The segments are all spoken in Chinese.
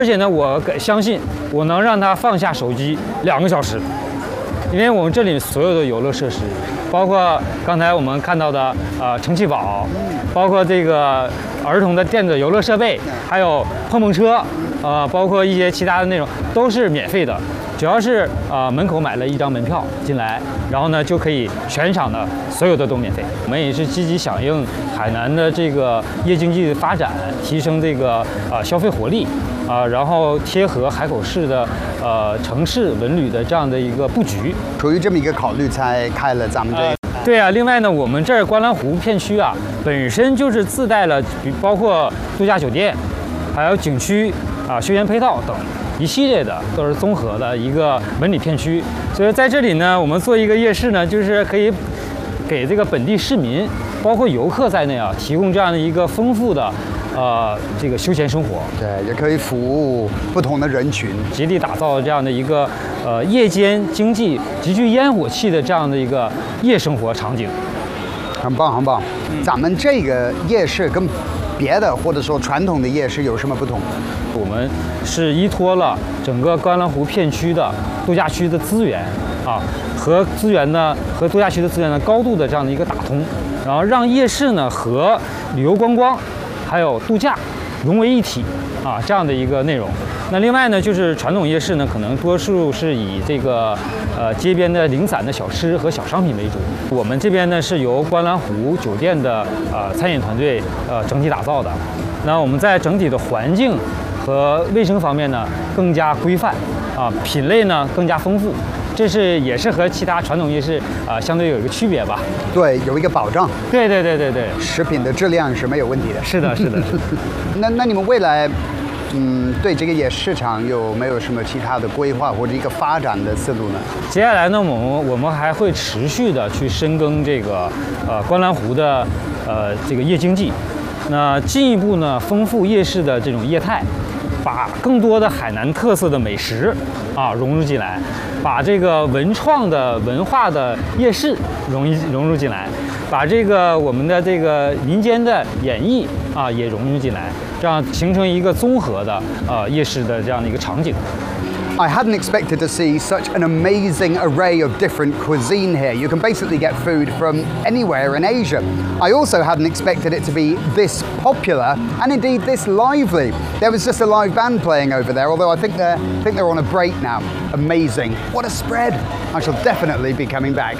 而且呢，我相信我能让他放下手机2个小时，因为我们这里所有的游乐设施，包括刚才我们看到的充气宝，包括这个儿童的电子游乐设备，还有碰碰车，包括一些其他的内容都是免费的。只要是门口买了1张门票进来，然后呢就可以全场的所有的都免费。我们也是积极响应海南的这个夜经济的发展，提升这个消费活力然后贴合海口市的城市文旅的这样的一个布局。 出于这么一个考虑才开了咱们这个。 对啊，另外呢，我们这儿观澜湖片区啊，本身就是自带了包括度假酒店，还有景区休闲配套等一系列的都是综合的一个文旅片区。所以在这里呢，我们做一个夜市呢，就是可以给这个本地市民，包括游客在内提供这样的一个丰富的这个休闲生活。 对，也可以服务不同的人群， 极力打造这样的一个夜间经济极具烟火气的这样的一个夜生活场景。 很棒，很棒。咱们这个夜市跟别的或者说传统的夜市有什么不同？ 我们是依托了整个观澜湖片区的度假区的资源和度假区的资源的高度的这样的一个打通，然后让夜市呢和旅游观光还有度假融为一体这样的一个内容。那另外呢，就是传统夜市呢，可能多数是以这个街边的零散的小吃和小商品为主。我们这边呢是由观澜湖酒店的餐饮团队整体打造的。那我们在整体的环境和卫生方面呢更加规范品类呢更加丰富。这也是和其他传统夜市相对有一个区别吧？ 对，有一个保障。 对， 食品的质量是没有问题的。 是的。 那你们未来，对这个夜市场有没有什么其他的规划或者一个发展的思路呢？ 接下来呢，我们还会持续的去深耕这个观澜湖的这个夜经济，那进一步呢丰富夜市的这种业态。把更多的海南特色的美食融入进来，把这个文创的文化的夜市融入进来，把这个我们的这个民间的演艺也融入进来，这样形成一个综合的夜市的这样的一个场景。 I hadn't expected to see such an amazing array of different cuisine here. You can basically get food from anywhere in Asia. I also hadn't expected it to be this popular and indeed this lively. There was just a live band playing over there, although I think they're on a break now. Amazing. What a spread. I shall definitely be coming back.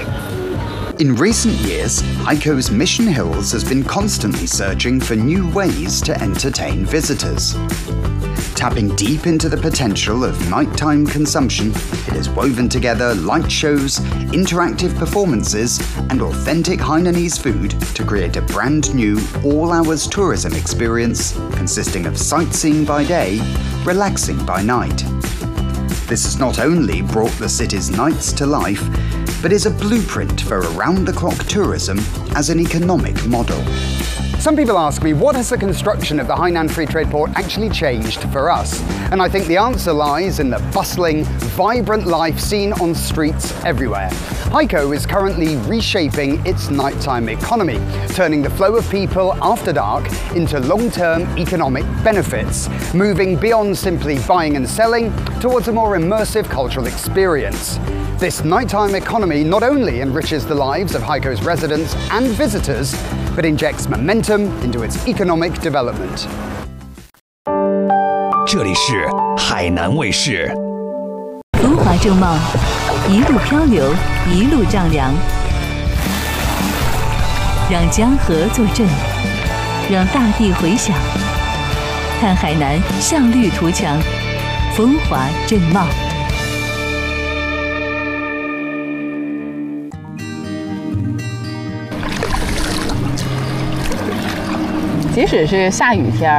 In recent years, Heiko's Mission Hills has been constantly searching for new ways to entertain visitors. Tapping deep into the potential of nighttime consumption, it has woven together light shows, interactive performances, and authentic Hainanese food to create a brand new all-hours tourism experience consisting of sightseeing by day, relaxing by night. This has not only brought the city's nights to life, but is a blueprint for around-the-clock tourism as an economic model. Some people ask me, what has the construction of the Hainan Free Trade Port actually changed for us? And I think the answer lies in the bustling, vibrant life seen on streets everywhere. Heiko is currently reshaping its nighttime economy, turning the flow of people after dark into long-term economic benefits, moving beyond simply buying and selling towards a more immersive cultural experience. This nighttime economy not only enriches the lives of Heiko's residents and visitors, but injects momentum into its economic development. 这里是海南卫视。 浮华正茂，一路漂流，一路丈量，让江河作证，让大地回响。看海南向绿图强，风华正茂。 即使是下雨天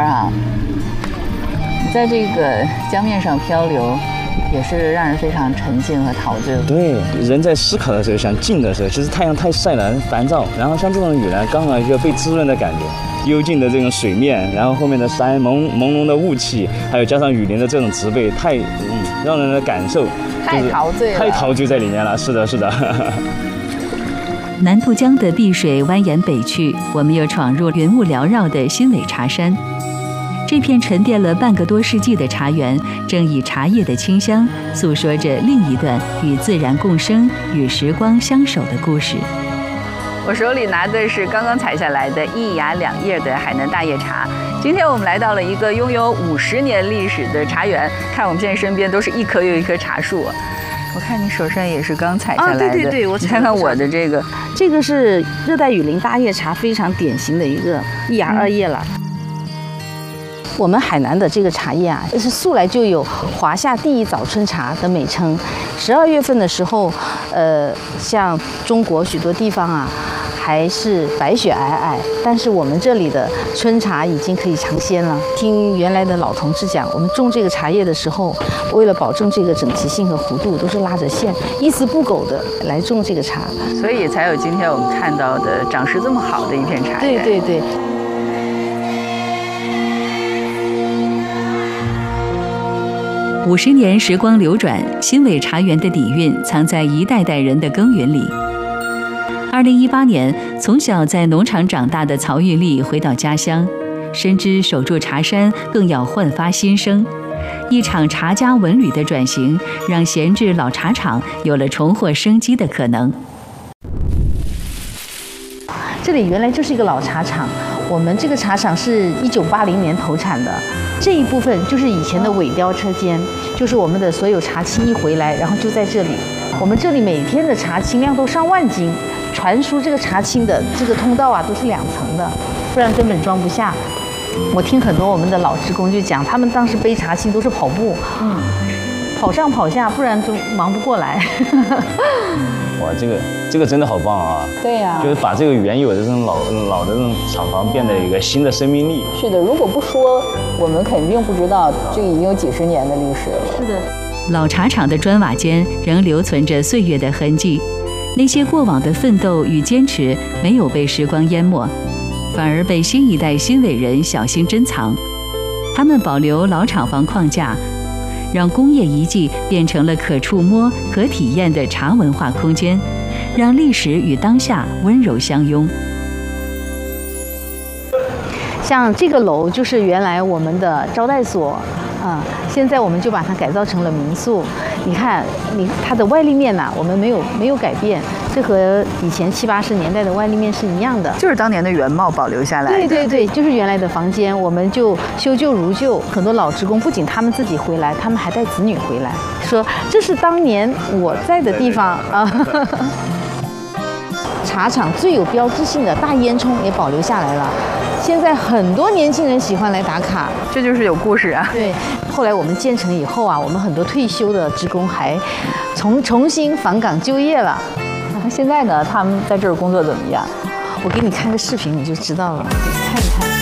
在这个江面上漂流，也是让人非常沉静和陶醉。 对，人在思考的时候，想静的时候，其实太阳太晒了，烦躁。然后像这种雨呢，刚好一个被滋润的感觉，幽静的这种水面，然后后面的山朦胧的雾气，还有加上雨林的这种植被，太让人的感受太陶醉了， 太陶醉在里面了。是的，是的。 南渡江的碧水蜿蜒北去，我们又闯入云雾缭绕的新尾茶山。 这片沉淀了半个多世纪的茶园，正以茶叶的清香，诉说着另一段与自然共生、与时光相守的故事。 我手里拿的是刚刚采下来的一芽两叶的海南大叶茶。今天我们来到了一个拥有50年历史的茶园，看我们现在身边都是一棵又一棵茶树。我看你手上也是刚采下来的， 对， 你看看我的这个， 这个是热带雨林大叶茶，非常典型的一个一芽二叶了。我们海南的这个茶叶啊，是素来就有华夏第一早春茶的美称。12月份的时候，像中国许多地方啊，还是白雪皑皑，但是我们这里的春茶已经可以尝鲜了。听原来的老同志讲，我们种这个茶叶的时候，为了保证这个整齐性和弧度，都是拉着线，一丝不苟的来种这个茶， 所以才有今天我们看到的长势这么好的一片茶园。 对。 50年时光流转，新伟茶园的底蕴藏在一代代人的耕耘里。2018年，从小在农场长大的曹玉丽回到家乡，深知守住茶山更要焕发新生。一场茶家文旅的转型，让闲置老茶厂有了重获生机的可能。 这里原来就是一个老茶厂，我们这个茶厂是1980年投产的。这一部分就是以前的尾雕车间，就是我们的所有茶青一回来，然后就在这里。我们这里每天的茶青量都上万斤，传输这个茶青的这个通道啊都是2层的，不然根本装不下。我听很多我们的老职工就讲，他们当时背茶青都是跑步，跑上跑下，不然就忙不过来。 哇，这个真的好棒啊！ 对呀， 就是把这个原有的这种老的这种厂房变得有一个新的生命力。 是的，如果不说，我们肯定不知道这已经有几十年的历史了。 是的， 老茶厂的砖瓦间仍留存着岁月的痕迹，那些过往的奋斗与坚持没有被时光淹没，反而被新一代新伟人小心珍藏。他们保留老厂房框架，让工业遗迹变成了可触摸、可体验的茶文化空间，让历史与当下温柔相拥。 像这个楼就是原来我们的招待所，现在我们就把它改造成了民宿。你看，它的外立面呢，我们没有改变，这和以前70、80年代的外立面是一样的， 就是当年的原貌保留下来的。 对，就是原来的房间，我们就修旧如旧。很多老职工不仅他们自己回来，他们还带子女回来，说这是当年我在的地方啊。茶厂最有标志性的大烟囱也保留下来了。现在很多年轻人喜欢来打卡， 这就是有故事啊。 对，后来我们建成以后啊，我们很多退休的职工还重新返岗就业了。 那现在呢，他们在这儿工作怎么样？ 我给你看个视频你就知道了，看一看。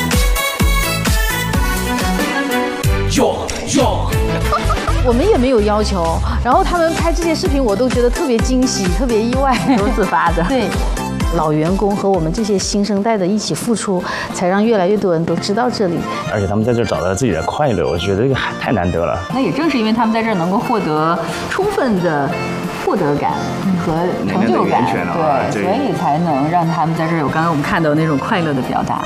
我们也没有要求，然后他们拍这些视频，我都觉得特别惊喜，特别意外， 都是自发的。 对。老员工和我们这些新生代的一起付出，才让越来越多人都知道这里。 而且他们在这儿找到自己的快乐，我觉得这个太难得了。 那也正是因为他们在这儿能够获得充分的获得感和成就感，对，所以才能让他们在这儿有刚刚我们看到那种快乐的表达。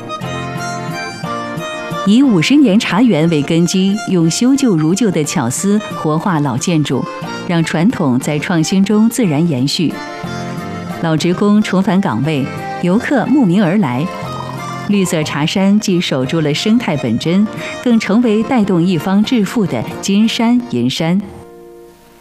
以50年茶园为根基，用修旧如旧的巧思活化老建筑，让传统在创新中自然延续。老职工重返岗位，游客慕名而来。绿色茶山既守住了生态本真，更成为带动一方致富的金山银山。